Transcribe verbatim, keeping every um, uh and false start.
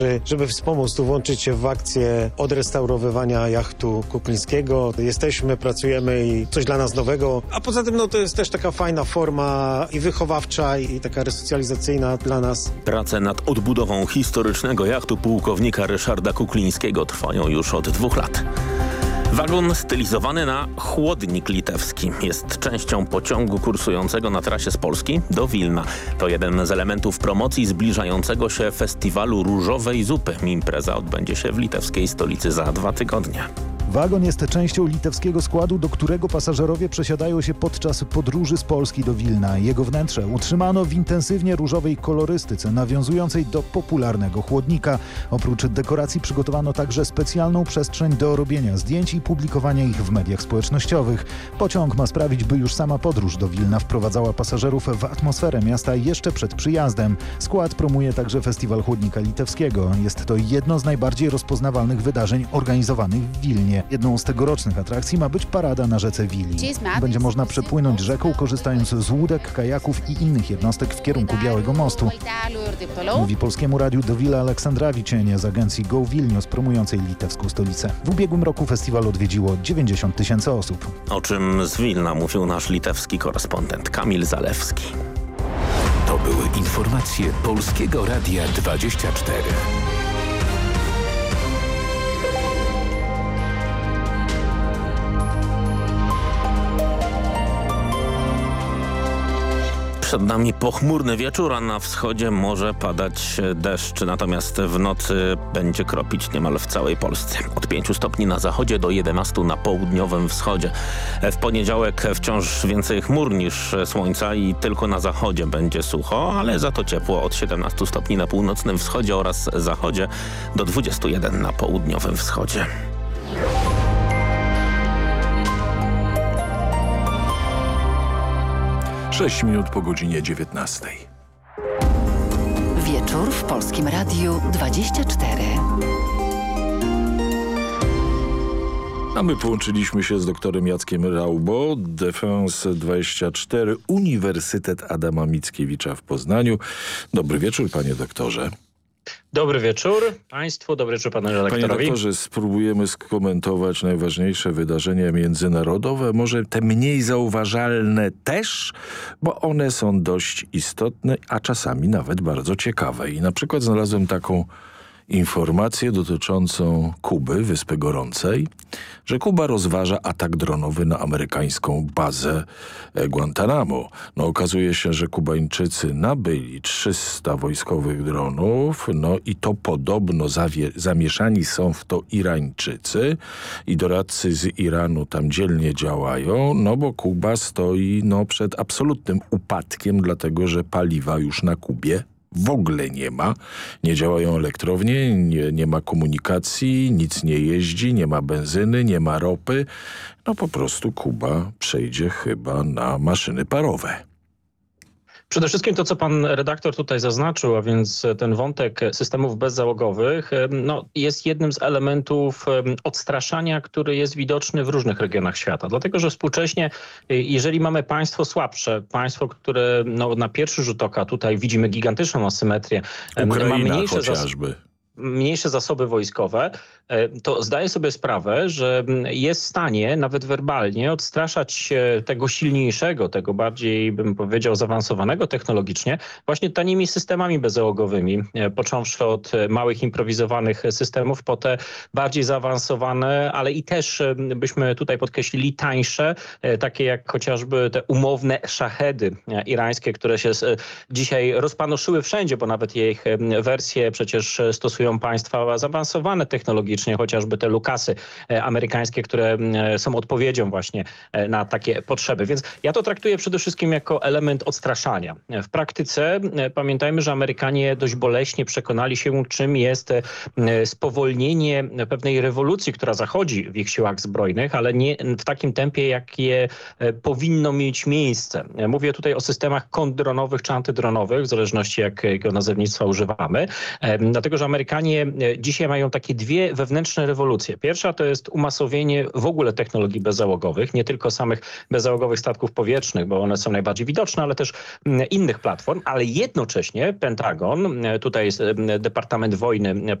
żeby wspomóc tu włączyć się w akcję odrestaurowywania jachtu Kuklińskiego. Jesteśmy, pracujemy i coś dla nas nowego, a poza tym no, to jest też taka fajna forma i wychowawcza i taka resocjalizacyjna dla nas. Prace nad odbudową historycznego jachtu pułkownika Ryszarda Kuklińskiego trwają już od dwóch lat. Wagon stylizowany na chłodnik litewski jest częścią pociągu kursującego na trasie z Polski do Wilna. To jeden z elementów promocji zbliżającego się festiwalu Różowej Zupy. Impreza odbędzie się w litewskiej stolicy za dwa tygodnie. Wagon jest częścią litewskiego składu, do którego pasażerowie przesiadają się podczas podróży z Polski do Wilna. Jego wnętrze utrzymano w intensywnie różowej kolorystyce, nawiązującej do popularnego chłodnika. Oprócz dekoracji przygotowano także specjalną przestrzeń do robienia zdjęć i publikowania ich w mediach społecznościowych. Pociąg ma sprawić, by już sama podróż do Wilna wprowadzała pasażerów w atmosferę miasta jeszcze przed przyjazdem. Skład promuje także Festiwal Chłodnika Litewskiego. Jest to jedno z najbardziej rozpoznawalnych wydarzeń organizowanych w Wilnie. Jedną z tegorocznych atrakcji ma być parada na rzece Wili. Będzie można przepłynąć rzeką, korzystając z łódek, kajaków i innych jednostek w kierunku Białego Mostu. Mówi Polskiemu Radiu Dovile Aleksandrawicz z agencji Go Vilnius promującej litewską stolicę. W ubiegłym roku festiwal odwiedziło dziewięćdziesiąt tysięcy osób. O czym z Wilna mówił nasz litewski korespondent Kamil Zalewski. To były informacje Polskiego Radia dwadzieścia cztery. Przed nami pochmurny wieczór, a na wschodzie może padać deszcz, natomiast w nocy będzie kropić niemal w całej Polsce. Od pięciu stopni na zachodzie do jedenastu na południowym wschodzie. W poniedziałek wciąż więcej chmur niż słońca i tylko na zachodzie będzie sucho, ale za to ciepło od siedemnastu stopni na północnym wschodzie oraz zachodzie do dwudziestu jeden na południowym wschodzie. sześć minut po godzinie dziewiętnastej. Wieczór w Polskim Radiu dwadzieścia cztery. A my połączyliśmy się z doktorem Jackiem Raubo, Defense dwadzieścia cztery, Uniwersytet Adama Mickiewicza w Poznaniu. Dobry wieczór, panie doktorze. Dobry wieczór państwu, dobry wieczór panu redaktorowi. Panie doktorze, spróbujemy skomentować najważniejsze wydarzenia międzynarodowe, może te mniej zauważalne też, bo one są dość istotne, a czasami nawet bardzo ciekawe. I na przykład znalazłem taką informację dotyczącą Kuby, Wyspy Gorącej, że Kuba rozważa atak dronowy na amerykańską bazę Guantanamo. No okazuje się, że Kubańczycy nabyli trzysta wojskowych dronów, no i to podobno zawie- zamieszani są w to Irańczycy i doradcy z Iranu tam dzielnie działają, no bo Kuba stoi no, przed absolutnym upadkiem, dlatego że paliwa już na Kubie w ogóle nie ma. Nie działają elektrownie, nie, nie ma komunikacji, nic nie jeździ, nie ma benzyny, nie ma ropy. No po prostu Kuba przejdzie chyba na maszyny parowe. Przede wszystkim to, co pan redaktor tutaj zaznaczył, a więc ten wątek systemów bezzałogowych, no, jest jednym z elementów odstraszania, który jest widoczny w różnych regionach świata. Dlatego, że współcześnie, jeżeli mamy państwo słabsze, państwo, które no, na pierwszy rzut oka tutaj widzimy gigantyczną asymetrię, Ukraina ma mniejsze chociażby. Zas- mniejsze zasoby wojskowe, to zdaję sobie sprawę, że jest w stanie nawet werbalnie odstraszać tego silniejszego, tego bardziej, bym powiedział, zaawansowanego technologicznie właśnie tanimi systemami bezzałogowymi, począwszy od małych improwizowanych systemów po te bardziej zaawansowane, ale i też byśmy tutaj podkreślili tańsze, takie jak chociażby te umowne szachedy irańskie, które się dzisiaj rozpanoszyły wszędzie, bo nawet ich wersje przecież stosują państwa zaawansowane technologicznie, chociażby te Lukasy amerykańskie, które są odpowiedzią właśnie na takie potrzeby. Więc ja to traktuję przede wszystkim jako element odstraszania. W praktyce pamiętajmy, że Amerykanie dość boleśnie przekonali się, czym jest spowolnienie pewnej rewolucji, która zachodzi w ich siłach zbrojnych, ale nie w takim tempie, jakie powinno mieć miejsce. Mówię tutaj o systemach kontrdronowych czy antydronowych, w zależności jakiego nazewnictwa używamy, dlatego że Amerykanie Amerykanie dzisiaj mają takie dwie wewnętrzne rewolucje. Pierwsza to jest umasowienie w ogóle technologii bezzałogowych, nie tylko samych bezzałogowych statków powietrznych, bo one są najbardziej widoczne, ale też innych platform, ale jednocześnie Pentagon, tutaj jest Departament Wojny